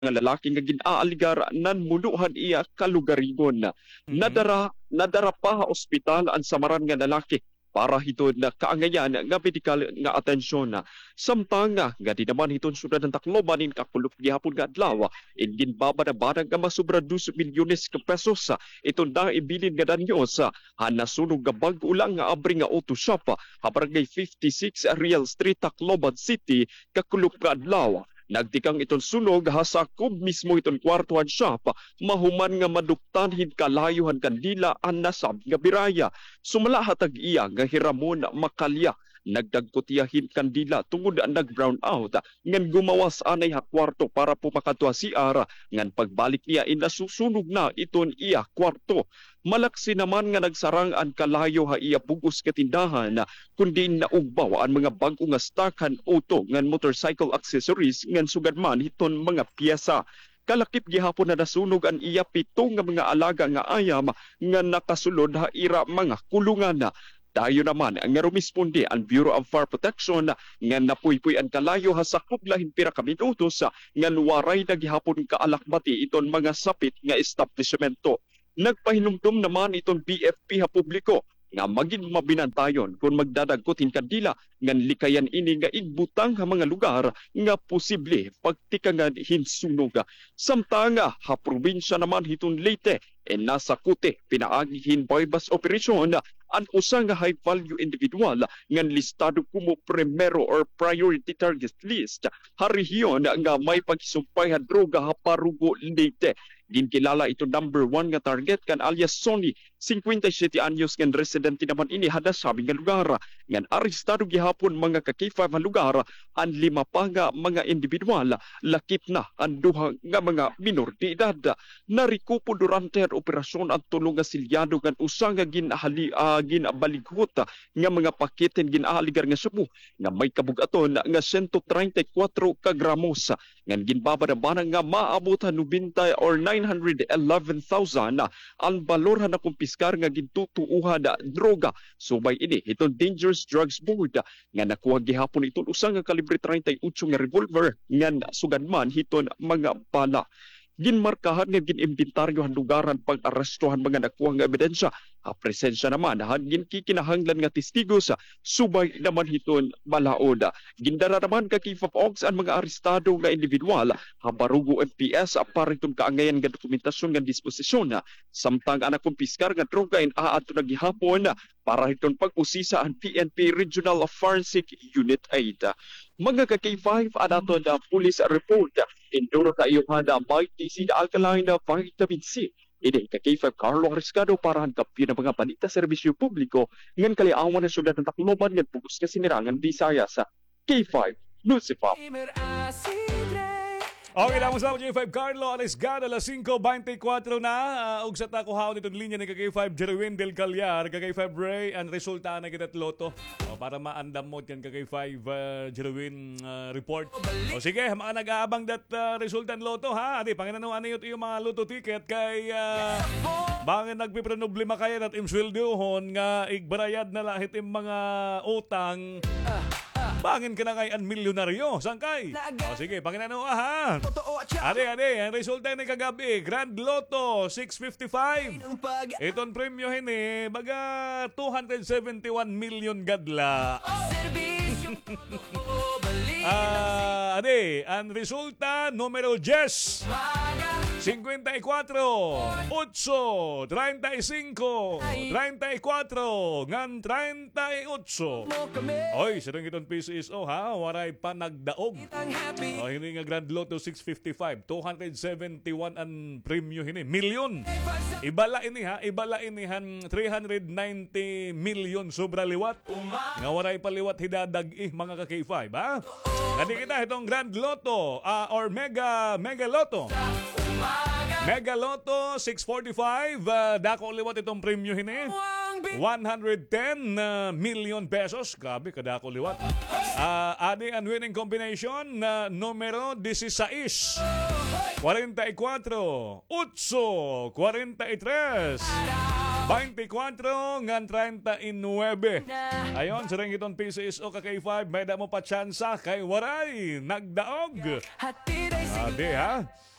nga lalaki nga ginaaligar nan munuhan iya kalugarigon. Mhm. Nadara pa ospital ang samaran nga lalaki para hitod na kaangayan nga medikal nga atensyon. Samtang nga di naman hitod sunod ng Tacloban in kakulop gihapon nga adlaw ingin babada-bada nga masubra 2 milyones ka pesos itong na ibilin nga danyo sa nasunog nga bag-o lang nga abri nga auto shop habarangay 56 Real Street, Tacloban City kakulop nga adlaw. Nagtikang itong sunog hasakop mismo itong kwartuhan shop mahuman nga maduktanhin kalayuhan kandila ang nasab nga biraya. Sumala hatag iya nga hiramon makalya nagdagkutiyahin kandila tungod ang nag-brown out ngan gumawas anay ha kwarto para pumakatwa si Ara ngan pagbalik niya inasusunog na iton iya kwarto. Malaksi naman nga nagsarang ang kalayo ha iya bugos katindahan kundi naugbaw ang mga bago nga stockan auto ngan motorcycle accessories ngan sugadman hiton mga piyesa. Kalakip gihapon na nasunog ang iya 7 nga mga alaga nga ayam nga nakasulod ha ira mga kulungan. Dayo naman ang nga rumisponde ang Bureau of Fire Protection nga napuypuy ang kalayo ha sakop lahin pira ka minutos nga waray na gihapon kaalakbati iton mga sapit nga establishmento. Nagpahinumdum naman itong BFP ha publiko nga maging mabinantayon kung magdadagkutin kandila ngan likayan ini nga igbutang ha mga lugar nga posible pagtikangan hinsunog. Samtanga ha probinsya naman hitong Leyte nasa Kute pinaagihin bypass operation ang usang high value individual ngan listado kumo primero or priority target list ha rehiyon nga may pagsumpay ha droga ha Parugo Leyte. Ginkilala ito number 1 nga target kan alias Sony 57 anyos ngan residente naman ini hada sabi nga lugar ngan arestado gihapon mga ka-K5 nga lugar ang 5 pa nga mga individual lakip na ang 2 nga mga minor de edad. Narikupo durante ang operasyon ang tulong nga silyado ngan usa nga ginabalighot nga mga paketin ginahaligar nga subo nga may kabugaton nga 134 ka gramos ngan ginbabadabanan nga maabot 90 or 911,000 ang balor na kumpiskar nga gintutuuhan droga. Subay ini itong Dangerous Drugs Board nga nakuha gihapon itong usa nga kalibre 38 nga revolver nga suganman hiton mga bala. Ginmarkahan nga ginimbentaryohan lugaran pag-arestohan mga nakuha nga ebidensya. Presensya naman hangin kikinahanglan nga testigos subay naman hiton balaod. Gindara naman ka K5 Ogs ang mga arestado nga individual habarugo MPS para itong kaangayan nga dokumentasyon nga disposisyon samtang anak kumpiskar nga droga aadto na gihapon para itong pag-usisa ang PNP Regional Forensic Unit 8. Mga ka-K5 anato na police report induro kayo handa may TC na alkaline na vitamin C. Ini ka K5 Carlo Arriscado para ang kapyo ng mga balita serbisyo publiko ngan kaliawan na syudad ng Tacloban ngan pugos nga sinirangan Visayas sa K5 Lucifer. Okay, lang mo sa K5 Carlo Arriscado, alas 5:24 na. Ug sa takuhaon itong linya ni K5 Jerwin Del Callar, K5 Ray, ang resulta na kita loto. Para maandam mo kan K5 Jerwin report. Sige, mga nag-aabang dat resulta ng loto ha. Adi, Panginoon ano yung mga loto ticket kay bangin nagpiproblema kayo at imsweldohon nga igbarayad na lahit yung mga utang. Bangin ka na kay ang milyonaryo. Sangkay? Sige, Panginoon ha. Ade, ang resulta ni kagabi, Grand Lotto 655. Itong premyo baga 271 million gadla. Ang resulta numero 10. 54, 8, 35, 34, ngan 38. Oy, sarang itong PCSO ha, waray pa nagdaog. Hindi nga Grand Lotto 655, 271 ang premyo milyon. Ibala ini han 390 million sobra liwat. Nga waray pa liwat hidadag mga ka-K5 ha. Kadi kita itong Grand Lotto or Mega Lotto. Mega Lotto 645, dako liwat itong premyo 110 million pesos. Grabe, kadako liwat. Adi ang winning combination na numero 16, 44, 8, 43, 24 ngan 39. Ayon, sa ring itong PCSO ka K5, may da mo pa tsansa kay waray nagdaog. Ade ha?